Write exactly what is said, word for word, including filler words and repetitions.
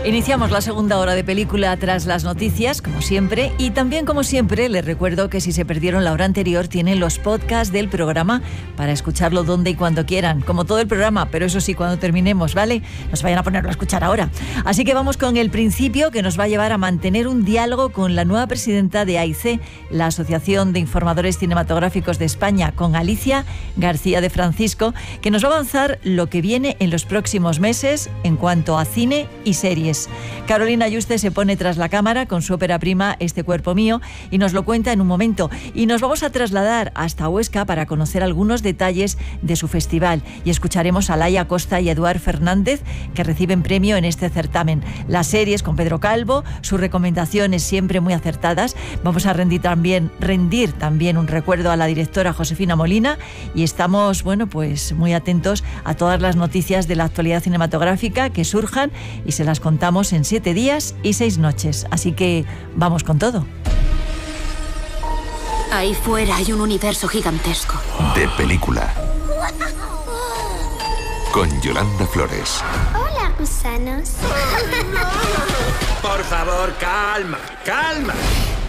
Iniciamos la segunda hora de película tras las noticias, como siempre, y también como siempre les recuerdo que si se perdieron la hora anterior tienen los podcasts del programa para escucharlo donde y cuando quieran, como todo el programa, pero eso sí, cuando terminemos, ¿vale? No se vayan a ponerlo a escuchar ahora. Así que vamos con el principio, que nos va a llevar a mantener un diálogo con la nueva presidenta de A I C, la Asociación de Informadores Cinematográficos de España, con Alicia García de Francisco, que nos va a avanzar lo que viene en los próximos meses en cuanto a cine y series. Carolina Yuste se pone tras la cámara con su ópera prima Este cuerpo mío y nos lo cuenta en un momento. Y nos vamos a trasladar hasta Huesca para conocer algunos detalles de su festival y escucharemos a Laia Costa y Eduard Fernández, que reciben premio en este certamen. Las series con Pedro Calvo, sus recomendaciones siempre muy acertadas. Vamos a rendir también, rendir también un recuerdo a la directora Josefina Molina y estamos, bueno, pues muy atentos a todas las noticias de la actualidad cinematográfica que surjan y se las contamos en siete días y seis noches. Así que vamos con todo. Ahí fuera hay un universo gigantesco. De película. Con Yolanda Flores. Hola, gusanos. Por favor, calma, calma.